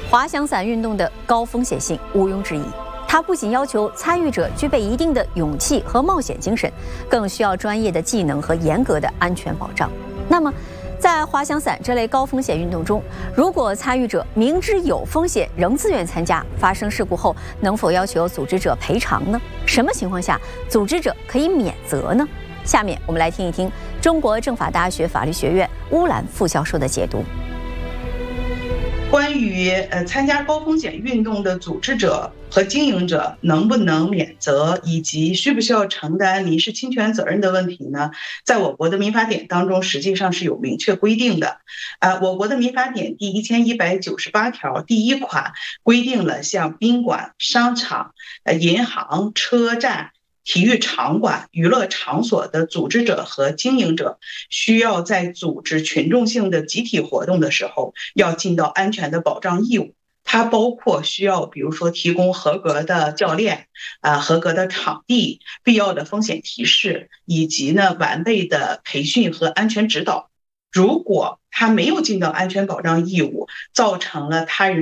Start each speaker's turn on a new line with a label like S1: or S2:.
S1: 滑翔伞运动的高风险性毋庸置疑，它不仅要求参与者具备一定的勇气和冒险精神，更需要专业的技能和严格的安全保障。那么，在滑翔伞这类高风险运动中，如果参与者明知有风险仍自愿参加，发生事故后能否要求组织者赔偿呢？什么情况下组织者可以免责呢？下面我们来听一听中国政法大学法律学院乌兰副教授的解读。
S2: 关于参加高风险运动的组织者和经营者能不能免责，以及需不需要承担民事侵权责任的问题呢，在我国的民法典当中实际上是有明确规定的。我国的民法典第1198条第1款规定了像宾馆、商场、银行、车站、体育场馆、娱乐场所的组织者和经营者需要在组织群众性的集体活动的时候要尽到安全的保障义务。它包括需要比如说提供合格的教练、合格的场地、必要的风险提示，以及完备的培训和安全指导。如果他没有尽到安全保障义务，造成了他人